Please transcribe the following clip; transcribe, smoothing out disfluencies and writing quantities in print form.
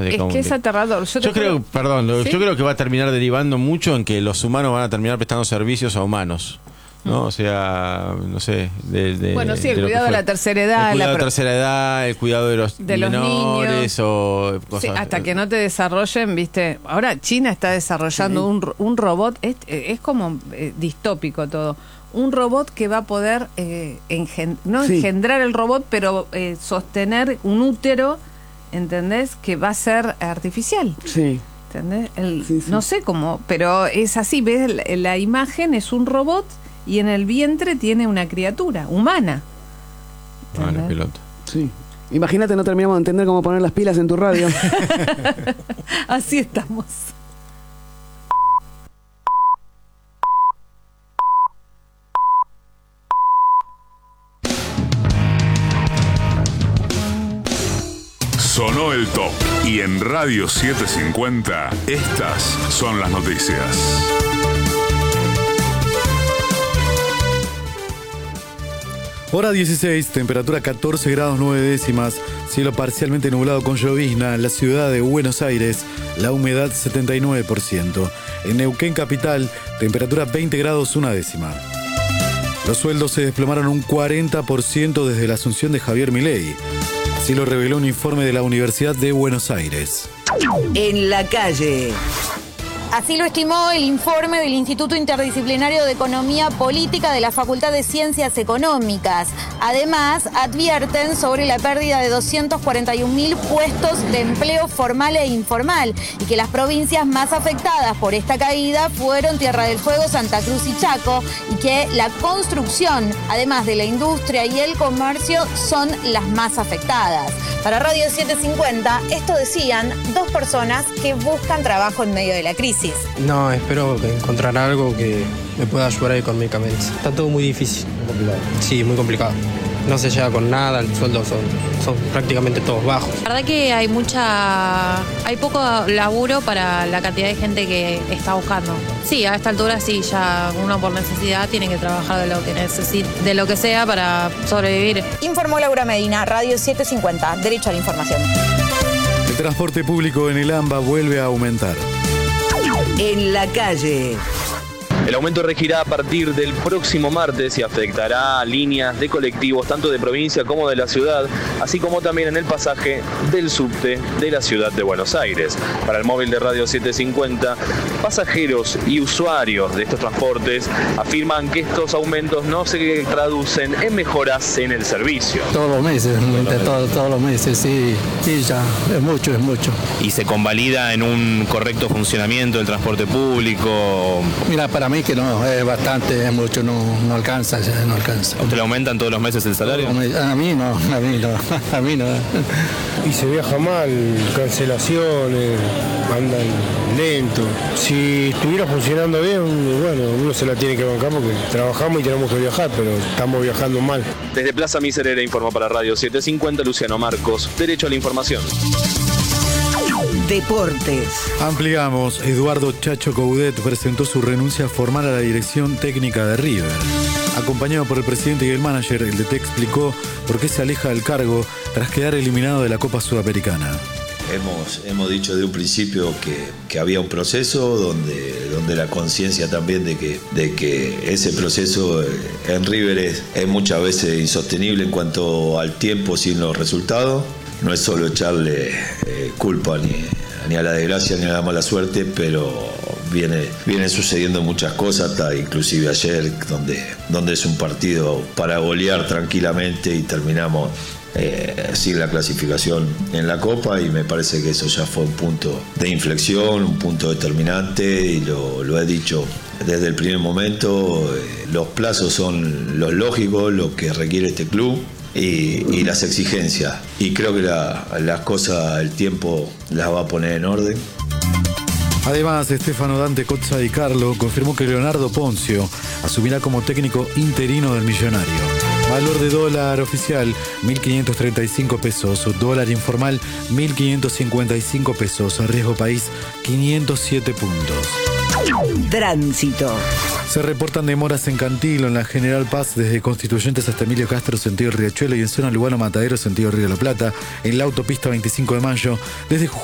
Es que es aterrador. Yo creo, perdón, ¿sí? Yo creo que va a terminar derivando mucho en que los humanos van a terminar prestando servicios a humanos, ¿no? O sea, no sé, bueno, sí, el cuidado de la tercera edad. El cuidado de la tercera edad, el cuidado de los menores niños. O cosas. Sí, hasta que no te desarrollen, ¿viste? Ahora China está desarrollando un robot, es como distópico todo. Un robot que va a poder engendrar el robot, pero sostener un útero, ¿entendés? Que va a ser artificial. Sí. ¿Entendés? No sé cómo, pero es así, ¿ves? La imagen es un robot y en el vientre tiene una criatura humana. Vale, piloto. Sí. Imagínate, no terminamos de entender cómo poner las pilas en tu radio. Así estamos. Sonó el top y en Radio 750 estas son las noticias. Hora 16, temperatura 14 grados 9 décimas, cielo parcialmente nublado con llovizna en la ciudad de Buenos Aires, la humedad 79%. En Neuquén capital, temperatura 20 grados 1 décima. Los sueldos se desplomaron un 40% desde la asunción de Javier Milei. Así lo reveló un informe de la Universidad de Buenos Aires. En la calle. Así lo estimó el informe del Instituto Interdisciplinario de Economía Política de la Facultad de Ciencias Económicas. Además, advierten sobre la pérdida de 241.000 puestos de empleo formal e informal y que las provincias más afectadas por esta caída fueron Tierra del Fuego, Santa Cruz y Chaco, y que la construcción, además de la industria y el comercio, son las más afectadas. Para Radio 750, esto decían dos personas que buscan trabajo en medio de la crisis. No, espero encontrar algo que me pueda ayudar económicamente. Está todo muy difícil. Muy complicado. Sí, muy complicado. No se llega con nada, el sueldo son prácticamente todos bajos. La verdad que hay poco laburo para la cantidad de gente que está buscando. Sí, a esta altura sí, ya uno por necesidad tiene que trabajar de lo que necesite, de lo que sea para sobrevivir. Informó Laura Medina, Radio 750, Derecho a la Información. El transporte público en el AMBA vuelve a aumentar. En la calle. El aumento regirá a partir del próximo martes y afectará a líneas de colectivos tanto de provincia como de la ciudad, así como también en el pasaje del subte de la ciudad de Buenos Aires. Para el móvil de Radio 750, pasajeros y usuarios de estos transportes afirman que estos aumentos no se traducen en mejoras en el servicio. Todos los meses, todos los meses, sí, ya, es mucho. ¿Y se convalida en un correcto funcionamiento del transporte público? Mira, para mí que no, es bastante, es mucho, no alcanza, ya no alcanza. ¿A usted le aumentan todos los meses el salario? A mí no. Y se viaja mal, cancelaciones, andan lento. Si estuviera funcionando bien, bueno, uno se la tiene que bancar porque trabajamos y tenemos que viajar, pero estamos viajando mal. Desde Plaza Miserere informó para Radio 750 Luciano Marcos, Derecho a la Información. Deportes. Ampliamos. Eduardo Chacho Coudet presentó su renuncia formal a la dirección técnica de River. Acompañado por el presidente y el manager, el DT explicó por qué se aleja del cargo tras quedar eliminado de la Copa Sudamericana. Hemos dicho de un principio que había un proceso donde la conciencia también de que ese proceso en River es muchas veces insostenible en cuanto al tiempo sin los resultados. No es solo echarle culpa ni a la desgracia ni a la mala suerte, pero vienen sucediendo muchas cosas, hasta inclusive ayer, donde es un partido para golear tranquilamente y terminamos sin la clasificación en la Copa, y me parece que eso ya fue un punto de inflexión, un punto determinante, y lo he dicho desde el primer momento. Los plazos son los lógicos, lo que requiere este club. Y las exigencias, y creo que las cosas, el tiempo las va a poner en orden. Además, Stefano Dante Cozza Di Carlo confirmó que Leonardo Ponzio asumirá como técnico interino del Millonario. Valor de dólar oficial, 1.535 pesos. Dólar informal, 1.555 pesos. Riesgo país, 507 puntos. Tránsito. Se reportan demoras en Cantilo, en la General Paz, desde Constituyentes hasta Emilio Castro, sentido Riachuelo, y en zona Lugano Matadero, sentido Río de la Plata, en la autopista 25 de Mayo, desde